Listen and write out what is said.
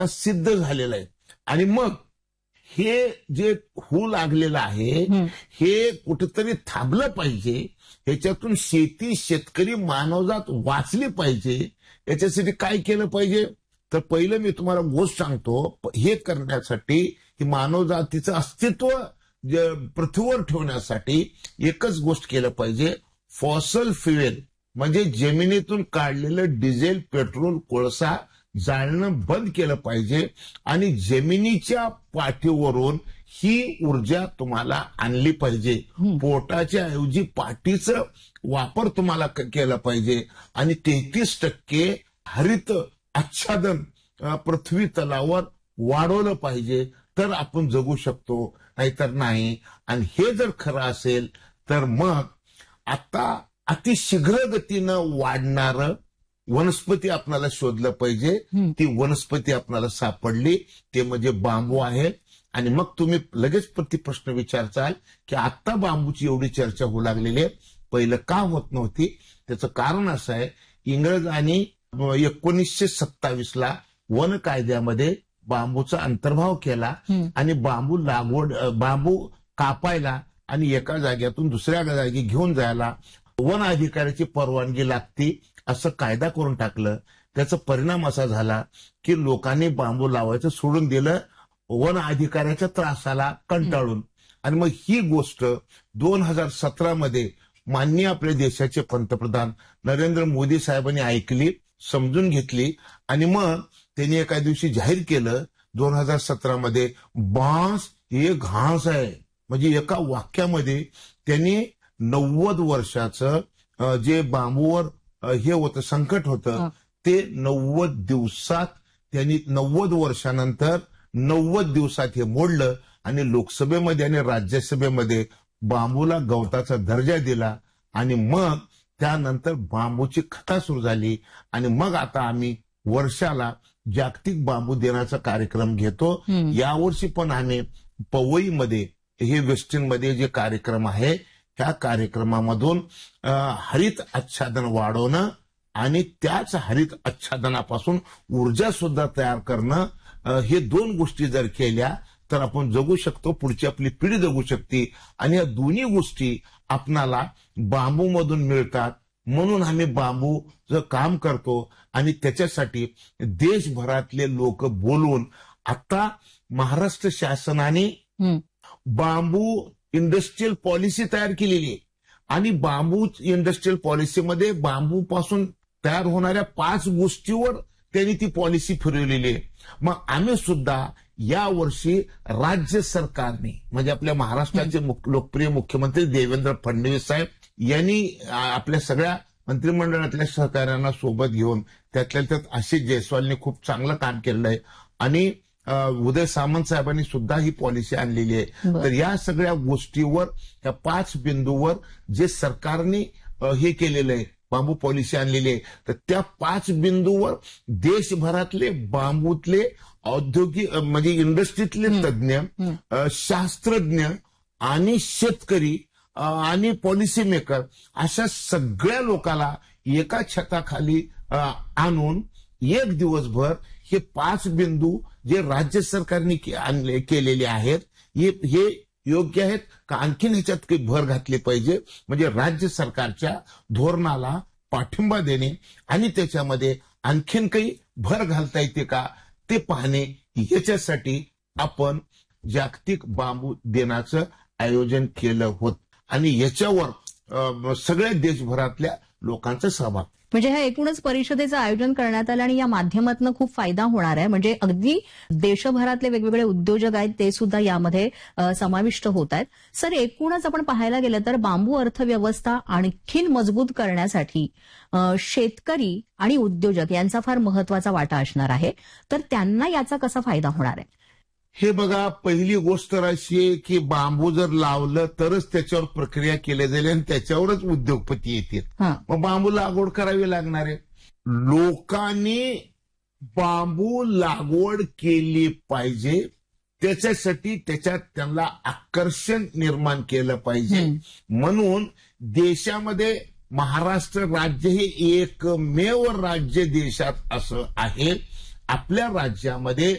सिद्ध झालेलं आहे. आणि मग हे जे होऊ लागलेलं आहे हे कुठेतरी थांबलं पाहिजे. ह्याच्यातून शेतकरी मानवजात वाचली पाहिजे. याच्यासाठी काय केलं पाहिजे तर पहिलं मी तुम्हाला गोष्ट सांगतो. हे करण्यासाठी ही मानवजातीचं अस्तित्व पृथ्वीवर ठेवण्यासाठी एकच गोष्ट केलं पाहिजे. फॉसल फ्युएल म्हणजे जमिनीतून काढलेलं डिझेल, पेट्रोल, कोळसा जाळणं बंद केलं पाहिजे आणि जमिनीच्या पाठीवरून ही ऊर्जा तुम्हाला आणली पाहिजे. पोटाच्या ऐवजी पाठीचं वापर तुम्हाला केला पाहिजे आणि 33% हरित आच्छादन पृथ्वी तलावर वाढवलं पाहिजे तर आपण जगू शकतो, नाहीतर नाही. आणि हे जर खरं असेल तर मग आता अतिशीघ्र गतीनं वाढणारं वनस्पती आपल्याला शोधलं पाहिजे. ती वनस्पती आपल्याला सापडली, ते म्हणजे बांबू आहे. आणि मग तुम्ही लगेच प्रश्न विचारचाल की आता बांबूची एवढी चर्चा होऊ लागलेली आहे, पहिलं का होत नव्हती. त्याचं कारण असं आहे, इंग्रजांनी 1927ला वन कायद्यामध्ये बांबूचा अंतर्भाव केला आणि बांबू कापायला आणि एका जागेतून दुसऱ्या जागी घेऊन जायला वन अधिकाऱ्याची परवानगी लागते असं कायदा करून टाकलं. त्याचा परिणाम असा झाला की लोकांनी बांबू लावायचं सोडून दिलं वन अधिकाऱ्याच्या त्रासाला कंटाळून. आणि मग ही गोष्ट 2017मध्ये माननीय आपल्या देशाचे पंतप्रधान नरेंद्र मोदी साहेबांनी ऐकली, समजून घेतली आणि मग त्यांनी एका दिवशी जाहीर केलं 2017मध्ये बांस हे घास आहे. म्हणजे एका वाक्यामध्ये त्यांनी 90 वर्षाचं जे बांबूवर हे होतं संकट होतं ते 90 दिवसात त्यांनी 90 वर्षानंतर 90 दिवसात हे मोडलं आणि लोकसभेमध्ये आणि राज्यसभेमध्ये बांबूला गवताचा दर्जा दिला. आणि मग त्यानंतर बांबूची कथा सुरू झाली आणि मग आता आम्ही वर्षाला जागतिक बांबू दिनाचा कार्यक्रम घेतो. यावर्षी पण आम्ही पवईमध्ये हे वेस्टिनमध्ये जे कार्यक्रम आहे त्या कार्यक्रमामधून हरित आच्छादन वाढवणं आणि त्याच हरित आच्छादनापासून ऊर्जा सुद्धा तयार करणं, हे दोन गोष्टी जर केल्या तर आपण जगू शकतो, पुढची आपली पिढी जगू शकते. आणि या दोन्ही गोष्टी आपणाला बांबूमधून मिळतात म्हणून आम्ही बांबूचं काम करतो. आणि त्याच्यासाठी देशभरातले लोक बोलून आता महाराष्ट्र शासनाने बांबू इंडस्ट्रियल पॉलिसी तयार केलेली आहे आणि बांबू इंडस्ट्रियल पॉलिसीमध्ये बांबूपासून तयार होणाऱ्या 5 गोष्टीवर त्यांनी ती पॉलिसी फिरवलेली आहे. मग आम्ही सुद्धा या वर्षी राज्य सरकारने म्हणजे आपल्या महाराष्ट्राचे लोकप्रिय मुख्यमंत्री देवेंद्र फडणवीस साहेब यांनी आपल्या सगळ्या मंत्रिमंडळातल्या सहकाऱ्यांना सोबत घेऊन त्यातल्या त्यात आशिष जयस्वालने खूप चांगलं काम केलं आहे आणि उदय सामंत साहेबांनी सुद्धा ही पॉलिसी आणलेली आहे. तर या सगळ्या गोष्टीवर या 5 बिंदूवर जे सरकारने हे केलेलं आहे, बांबू पॉलिसी आणलेली आहे, तर त्या 5 बिंदूवर देशभरातले बांबूतले औद्योगिक म्हणजे इंडस्ट्रीतले तज्ज्ञ, शास्त्रज्ञ आणि शेतकरी आणि पॉलिसी मेकर अशा सगळ्या लोकांना एका छताखाली आणून एक दिवसभर हे 5 बिंदू जे राज्य सरकारने केलेले आहेत हे योग्य आहेत का आणखीन ह्याच्यात काही भर घातली पाहिजे, म्हणजे राज्य सरकारच्या धोरणाला पाठिंबा देणे आणि त्याच्यामध्ये आणखीन काही भर घालता येते का ते पाहणे, याच्यासाठी आपण जागतिक बांबू दिनाचं आयोजन केलं होतं. आणि याच्यावर सगळ्या देशभरातल्या लोकांचा सहभाग. म्हणजे ह्या एकूणच परिषदेचं आयोजन करण्यात आलं आणि या माध्यमातून खूप फायदा होणार आहे. म्हणजे अगदी देशभरातले वेगवेगळे उद्योजक आहेत ते सुद्धा यामध्ये समाविष्ट होत आहेत. सर, एकूणच आपण पाहायला गेलं तर बांबू अर्थव्यवस्था आणखीन मजबूत करण्यासाठी शेतकरी आणि उद्योजक यांचा फार महत्वाचा वाटा असणार आहे. तर त्यांना याचा कसा फायदा होणार आहे? हे बघा, पहिली गोष्ट तर अशी आहे की बांबू जर लावलं तरच त्याच्यावर प्रक्रिया केली जाईल आणि त्याच्यावरच उद्योगपती येतील. मग बांबू लागवड करावी लागणार आहे. लोकांनी बांबू लागवड केली पाहिजे, त्याच्यासाठी त्याच्यात त्यांना आकर्षण निर्माण केलं पाहिजे. म्हणून देशामध्ये महाराष्ट्र राज्य हे एकमेव राज्य देशात असं आहे आपल्या राज्यामध्ये